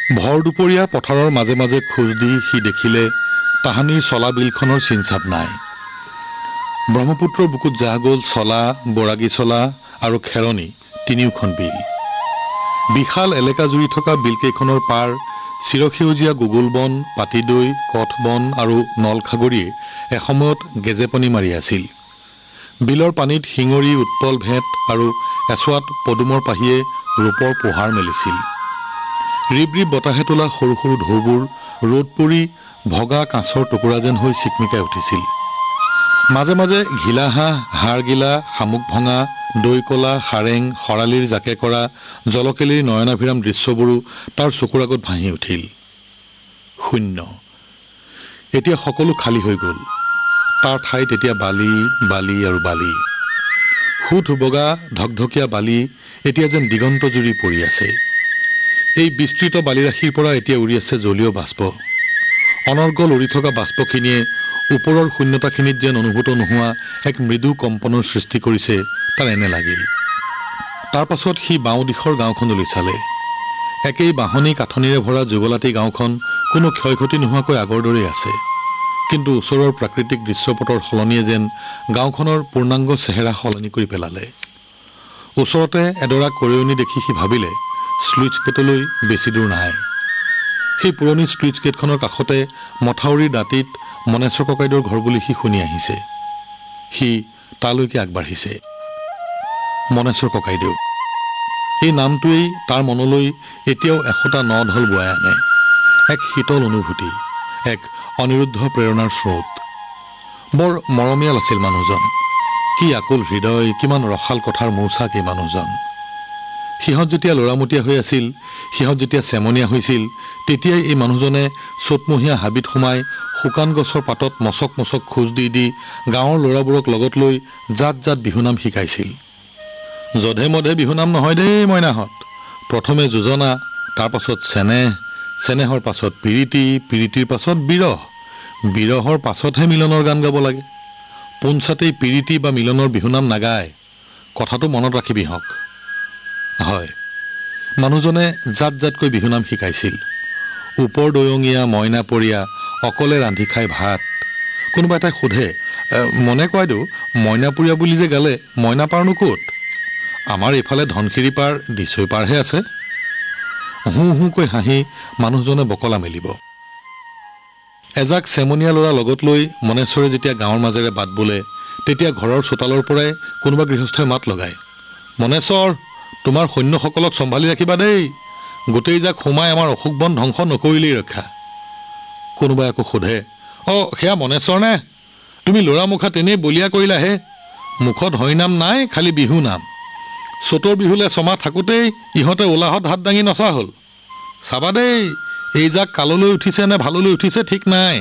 ভৰ দুপৰীয়া পথাৰৰ মাজে মাজে খোজ দি সি দেখিলে তাহানিৰ চলা বিলখনৰ চিনচাপ নাই। ব্ৰহ্মপুত্ৰৰ বুকুত জাহ গ'ল চলা, বৰাগী চলা আৰু খেৰণি তিনিওখন বিল। বিশাল এলেকা জুৰি থকা বিলকেইখনৰ পাৰ চিৰসেউজীয়া গুগুল বন, পাতিদৈ, কঠবন আৰু নলখাগৰিয়ে এসময়ত গেজেপনি মাৰি আছিল। বিলৰ পানীত শিঙৰি, উৎপল ভেঁট আৰু এচোৱাত পদুমৰ পাহিয়ে ৰূপৰ পোহাৰ মেলিছিল। ৰিব ৰিব বতাহে তোলা সৰু সৰু ঢৌবোৰ ৰ'দ পৰি ভগা কাঁচৰ টুকুৰা যেন হৈ চিকমিকাই উঠিছিল। মাজে মাজে ঘিলা হাঁহ, হাড়গিলা, শামুক ভঙা, দৈ কলা, সাৰেং, শৰালীৰ জাকে কৰা, জলকেলিৰ নয়নাভিৰাম দৃশ্যবোৰো তাৰ চকুৰ আগত ভাঁহি উঠিল। শূন্য। এতিয়া সকলো খালী হৈ গ'ল। তাৰ ঠাইত এতিয়া বালি, বালি আৰু বালি। সুত বগা ঢকঢকীয়া বালি এতিয়া যেন দিগন্ত জুৰি পৰি আছে। এই বিস্তৃত বালিৰাশিৰ পৰা এতিয়া উৰি আছে জলীয় বাষ্প। অনৰ্গল উৰি থকা বাষ্পখিনিয়ে ওপৰৰ শূন্যতাখিনিত যেন অনুভূত নোহোৱা এক মৃদু কম্পনৰ সৃষ্টি কৰিছে তাৰ এনে লাগিল। তাৰ পাছত সি বাওঁ দিশৰ গাঁওখনলৈ চালে। একেই বাঁহনি কাঠনিৰে ভৰা যুগলাটী গাঁওখন কোনো ক্ষয় ক্ষতি নোহোৱাকৈ আগৰ দৰেই আছে। কিন্তু ওচৰৰ প্ৰাকৃতিক দৃশ্যপটৰ সলনিয়ে যেন গাঁওখনৰ পূৰ্ণাংগ চেহেৰা সলনি কৰি পেলালে। ওচৰতে এডৰা কৰিয়নি দেখি সি ভাবিলে স্লুইচ গেটলৈ বেছি দূৰ নাই। সেই পুৰণি স্লুইচ গেটখনৰ কাষতে মথাউৰিৰ দাঁতিত মনেশ্বৰ ককাইদেউৰ ঘৰ বুলি সি শুনি আহিছে। সি তালৈকে আগবাঢ়িছে। মনেশ্বৰ ককাইদেউ, এই নামটোৱেই তাৰ মনলৈ এতিয়াও এশটা ন-ঢল বোৱাই আনে। এক শীতল অনুভূতি, এক অনিৰুদ্ধ প্ৰেৰণাৰ স্ৰোত। বৰ মৰমীয়াল আছিল মানুহজন। কি আকুল হৃদয়, কিমান ৰসাল কথাৰ মৌচাক এই মানুহজন। সিহঁত যেতিয়া লৰামতীয়া হৈ আছিল, সিহঁত যেতিয়া চেমনীয়া হৈছিল, তেতিয়াই এই মানুহজনে চ'তমহীয়া হাবিত সোমাই শুকান গছৰ পাতত মচক মচক খোজ দি দি গাঁৱৰ ল'ৰাবোৰক লগত লৈ জাত জাত বিহুনাম শিকাইছিল। যধে মধে বিহুনাম নহয় দেই মইনাহঁত। প্ৰথমে যোজনা, তাৰ পাছত চেনেহ, চেনেহৰ পাছত প্ৰীতি, প্ৰীতিৰ পাছত বিৰহ, বিৰহৰ পাছতহে মিলনৰ গান গাব লাগে। পোনছাতেই প্ৰীতি বা মিলনৰ বিহুনাম নাগায়। কথাটো মনত ৰাখিবি হওক। হয়, মানুহজনে জাত জাতকৈ বিহুনাম শিকাইছিল। ওপৰ দয়ঙীয়া, মইনাপৰীয়া, অকলে ৰান্ধি খাই ভাত। কোনোবা এটাই সোধে, মনে কয়তো মইনাপৰীয়া বুলি যে গালে মইনাপাৰনো ক'ত? আমাৰ এইফালে ধনশিৰি পাৰ, দিছৈ পাৰহে আছে। হুঁ হুঁকৈ হাঁহি মানুহজনে বকলা মেলিব। এজাক চেমনীয়া ল'ৰা লগত লৈ মনেশ্বৰে যেতিয়া গাঁৱৰ মাজেৰে বাট বোলে, তেতিয়া ঘৰৰ চোতালৰ পৰাই কোনোবা গৃহস্থই মাত লগায়, মনেশ্বৰ, তোমাৰ সৈন্যসকলক চম্ভালি ৰাখিবা দেই। গোটেই যাক সোমাই আমাৰ অশোক বন ধ্বংস নকৰিলেই ৰক্ষা। কোনোবাই আকৌ সোধে, সেয়া মনেশ্বৰ নে? তুমি ল'ৰা মুখা তেনেই বলিয়া কৰিলাহে। মুখত হৰিনাম নাই, খালি বিহু নাম। চ'তৰ বিহুলে ছমাহ থাকোঁতেই ইহঁতে ওলাহত হাত দাঙি নচা হ'ল। চাবা দেই, এই যাক কাললৈ উঠিছে নে ভাললৈ উঠিছে ঠিক নাই।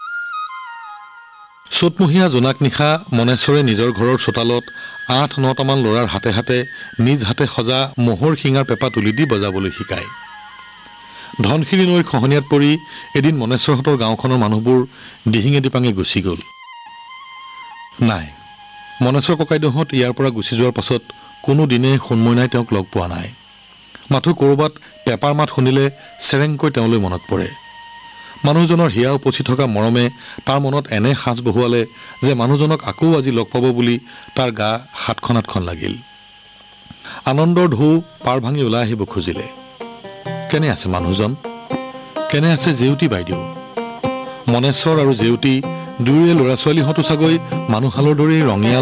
চ'তমহীয়া জোনাক নিশা মনেশ্বৰে নিজৰ ঘৰৰ চোতালত ৮-৯টামান ল'ৰাৰ হাতে হাতে নিজ হাতে সজা মহৰ শিঙাৰ পেঁপা তুলি দি বজাবলৈ শিকায়। ধনশিৰি নৈৰ খহনীয়াত পৰি এদিন মনেশ্বৰহঁতৰ গাঁওখনৰ মানুহবোৰ দিহিঙে দিপাঙে গুচি গ'ল। নাই, মনেশ্বৰ ককাইদেউহঁত ইয়াৰ পৰা গুচি যোৱাৰ পাছত কোনো দিনে সোণমইনাই তেওঁক লগ পোৱা নাই। মাথো ক'ৰবাত পেঁপাৰ মাত শুনিলে চেৰেংকৈ তেওঁলৈ মনত পৰে। মানুহজনৰ হিয়া উপচি থকা মৰমে তাৰ মনত এনে সাঁচ বহুৱালে যে মানুহজনক আকৌ আজি লগ পাব বুলি তাৰ গা ৭খন-৮খন লাগিল। আনন্দৰ ঢৌ পাৰ ভাঙি ওলাই আহিব খুজিলে। কেনে আছে মানুহজন? কেনে আছে জেউতী বাইদেউ? মনেশ্বৰ আৰু জেউতী দুয়োৰে ল'ৰা ছোৱালীহঁতো চাগৈ মানুহহালৰ দৰেই ৰঙীয়াল